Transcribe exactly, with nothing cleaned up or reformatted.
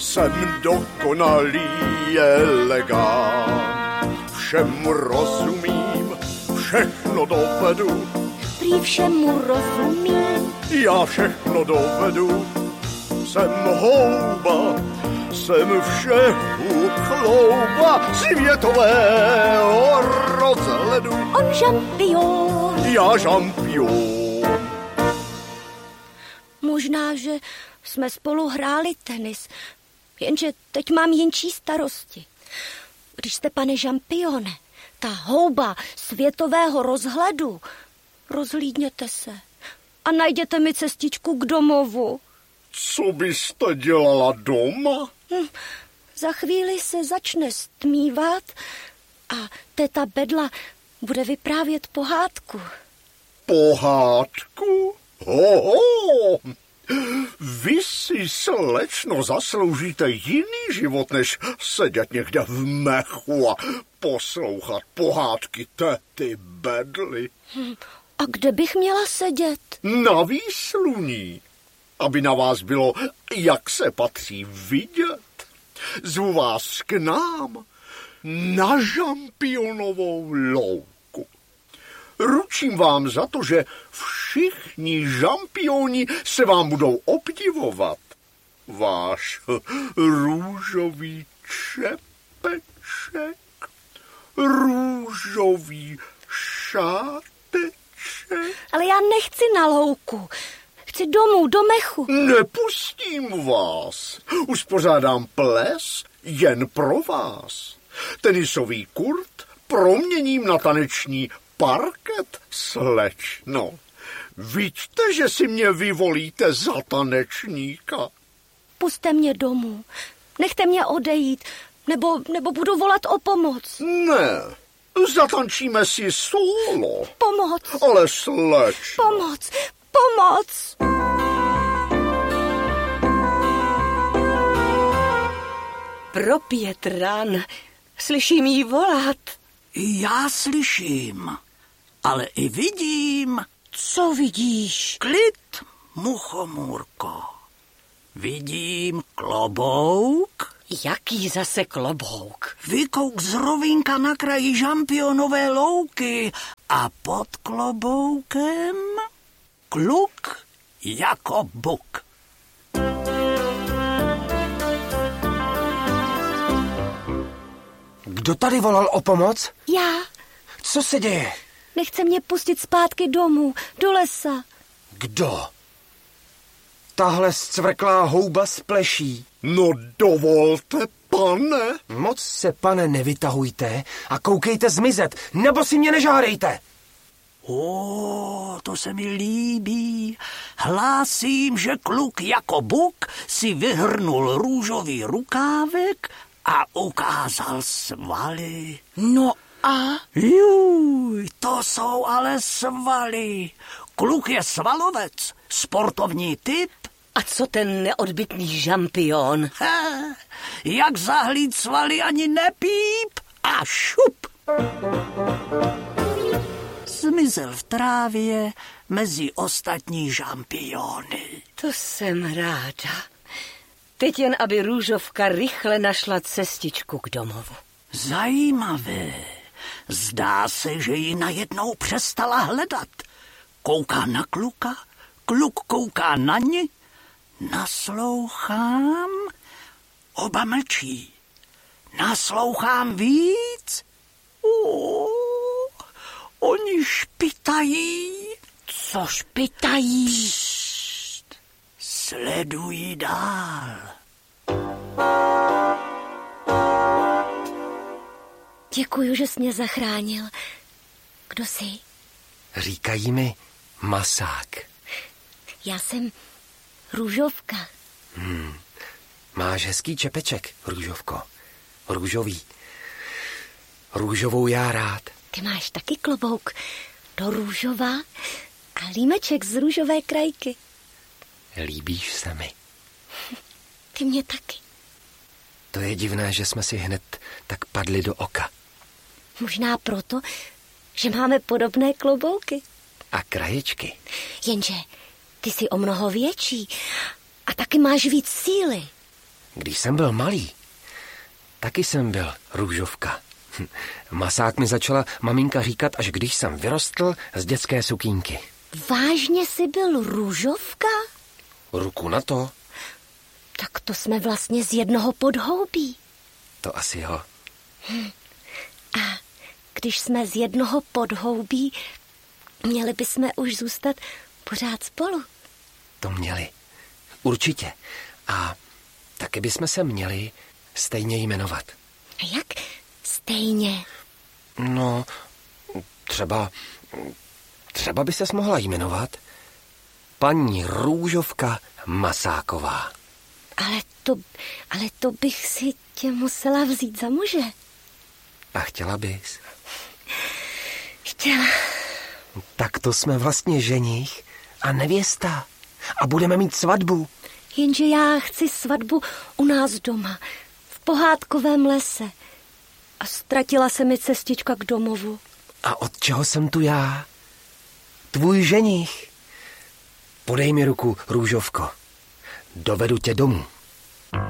jsem dokonalý elegant. Všemu rozumím, všechno dovedu. Prý všemu rozumím. Já všechno dovedu. Jsem houba, jsem všehu chlouba světového rozhledu. On žampion. Já žampion. Možná, že jsme spolu hráli tenis, jenže teď mám jinčí starosti. Když jste, pane žampione, ta houba světového rozhledu, rozhlídněte se a najděte mi cestičku k domovu. Co byste dělala doma? Hm, za chvíli se začne stmívat a teta Bedla bude vyprávět pohádku. Pohádku? Hoho! Vy si, slečno, zasloužíte jiný život, než sedět někde v mechu a poslouchat pohádky tety Bedly. Hm, a kde bych měla sedět? Na výsluní, aby na vás bylo, jak se patří, vidět. Zvu vás k nám na žampionovou louku. Ručím vám za to, že všichni žampioni se vám budou obdivovat. Váš růžový čepeček, růžový šáteček. Ale já nechci na louku. Chci domů, do mechu. Nepustím vás. Uspořádám ples jen pro vás. Tenisový kurt proměním na taneční parket, slečno. Vidíte, že si mě vyvolíte za tanečníka. Puste mě domů. Nechte mě odejít, nebo, nebo budu volat o pomoc. Ne, zatančíme si solo. Pomoc. Ale slečno. Pomoc, pomoc. Pro Pětran, slyším jí volat. Já slyším, ale i vidím. Co vidíš? Klid, muchomůrko. Vidím klobouk. Jaký zase klobouk? Vykouk z rovínka na kraji žampionové louky a pod kloboukem kluk jako buk. Kdo tady volal o pomoc? Já. Co se děje? Nechce mě pustit zpátky domů, do lesa. Kdo? Tahle zcvrklá houba s pleší. No dovolte, pane. Moc se, pane, nevytahujte a koukejte zmizet, nebo si mě nežádejte. O, to se mi líbí. Hlásím, že kluk jako buk si vyhrnul růžový rukávek a ukázal svaly. No a? Juj, to jsou ale svaly. Kluk je svalovec, sportovní typ. A co ten neodbytný žampion? He, jak zahlíd svaly ani nepíp a šup. Zmizel v trávě mezi ostatní žampiony. To jsem ráda. Teď jen, aby Růžovka rychle našla cestičku k domovu. Zajímavé. Zdá se, že ji najednou přestala hledat. Kouká na kluka, kluk kouká na ni. Naslouchám, oba mlčí. Naslouchám víc. O, oni špitají. Co špitají? Pšt, sledují dál. Děkuju, že jsi mě zachránil. Kdo jsi? Říkají mi Masák. Já jsem Růžovka. Hmm. Máš hezký čepeček, Růžovko. Růžový. Růžovou já rád. Ty máš taky klobouk do růžova a límeček z růžové krajky. Líbíš se mi. Ty mě taky. To je divné, že jsme si hned tak padli do oka. Možná proto, že máme podobné klobouky. A kraječky. Jenže ty jsi o mnoho větší a taky máš víc síly. Když jsem byl malý, taky jsem byl růžovka. Masák mi začala maminka říkat, až když jsem vyrostl z dětské sukínky. Vážně jsi byl růžovka? Ruku na to. Tak to jsme vlastně z jednoho podhoubí. To asi jo. Hm. A když jsme z jednoho podhoubí, měli bychom už zůstat pořád spolu. To měli. Určitě. A taky bychom se měli stejně jmenovat. A jak stejně? No, třeba... Třeba by ses mohla jmenovat paní Růžovka Masáková. Ale to, ale to bych si tě musela vzít za muže. A chtěla bys? Chtěla. Tak to jsme vlastně ženich a nevěsta. A budeme mít svatbu. Jenže já chci svatbu u nás doma, v pohádkovém lese. A ztratila se mi cestička k domovu. A od čeho jsem tu já? Tvůj ženich. Podej mi ruku, Růžovko. Dovedu tě domů.